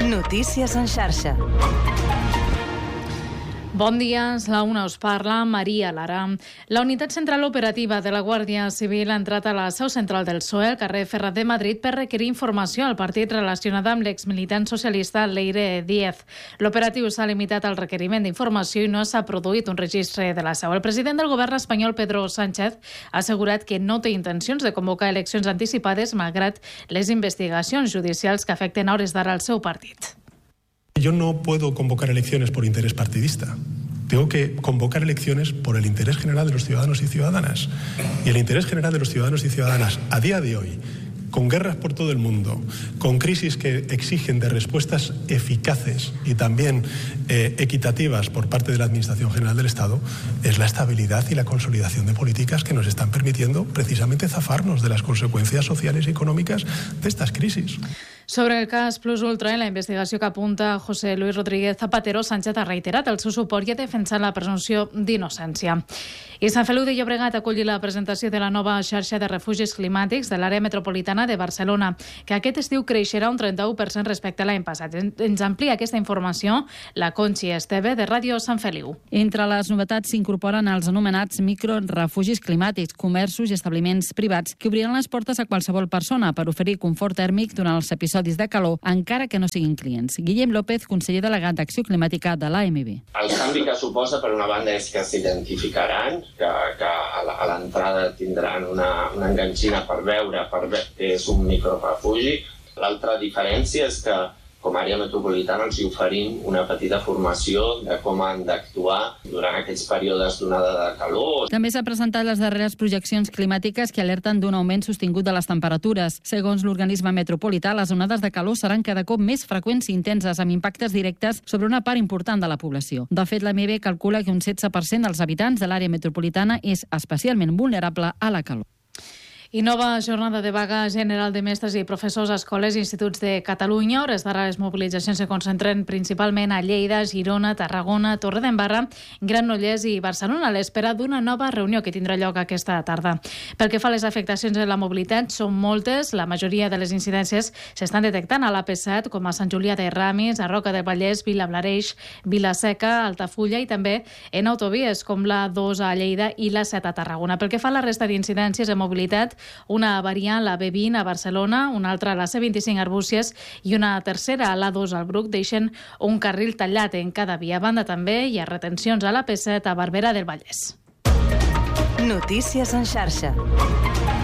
Notícies en xarxa. Bon dia, la una us parla Maria Lara. La unitat central operativa de la Guàrdia Civil ha entrat a la seu central del PSOE, al carrer Ferrat de Madrid, per requerir informació al partit relacionada amb l'exmilitant socialista Leire Díez. L'operatiu s'ha limitat al requeriment d'informació i no s'ha produït un registre de la seu. El president del govern espanyol, Pedro Sánchez, ha assegurat que no té intencions de convocar eleccions anticipades malgrat les investigacions judicials que afecten a hores d'ara al seu partit. Yo no puedo convocar elecciones por interés partidista. Tengo que convocar elecciones por el interés general de los ciudadanos y ciudadanas. Y el interés general de los ciudadanos y ciudadanas a día de hoy, con guerras por todo el mundo, con crisis que exigen de respuestas eficaces y también equitativas por parte de la Administración General del Estado, es la estabilidad y la consolidación de políticas que nos están permitiendo precisamente zafarnos de las consecuencias sociales y económicas de estas crisis. Sobre el cas Plus Ultra i la investigació que apunta José Luis Rodríguez Zapatero, Sánchez ha reiterat el seu suport i ha defensat la presumpció d'innocència. I Sant Feliu de Llobregat acolli la presentació de la nova xarxa de refugis climàtics de l'àrea metropolitana de Barcelona, que aquest estiu creixerà un 31% respecte a l'any passat. Ens amplia aquesta informació la Conchi Esteve, de Ràdio Sant Feliu. Entre les novetats s'incorporen els anomenats microrefugis climàtics, comerços i establiments privats que obriran les portes a qualsevol persona per oferir confort tèrmic durant els episodis de calor, encara que no siguin clients. Guillem López, conseller delegat d'Acció Climàtica de l'AMB. El canvi que suposa, per una banda, és que s'identificaran, que a l'entrada tindran una enganxina per veure que és un microrefugi. L'altra diferència és que com a àrea metropolitana els oferim una petita formació de com han d'actuar durant aquests períodes d'onada de calor. També s'ha presentat les darreres projeccions climàtiques que alerten d'un augment sostingut de les temperatures. Segons l'organisme metropolità, les onades de calor seran cada cop més freqüents i intenses, amb impactes directes sobre una part important de la població. De fet, l'AMB calcula que un 16% dels habitants de l'àrea metropolitana és especialment vulnerable a la calor. I nova jornada de vaga general de mestres i professors a escoles i instituts de Catalunya. A hores d'ara les mobilitzacions se concentren principalment a Lleida, Girona, Tarragona, Torredembarra, Granollers i Barcelona, a l'espera d'una nova reunió que tindrà lloc aquesta tarda. Pel que fa a les afectacions de la mobilitat, són moltes. La majoria de les incidències s'estan detectant a l'AP7, com a Sant Julià de Ramis, a Roca del Vallès, Vilablareix, Vila-seca, Altafulla i també en autovies com la 2 a Lleida i la 7 a Tarragona. Pel que fa a la resta d'incidències de mobilitat, una variant, la B20 a Barcelona, una altra a la C25 a Arbúcies i una tercera a l'A2 al Bruc deixen un carril tallat en cada via. A banda també hi ha retencions a l'AP7 a Barberà del Vallès. Notícies en xarxa.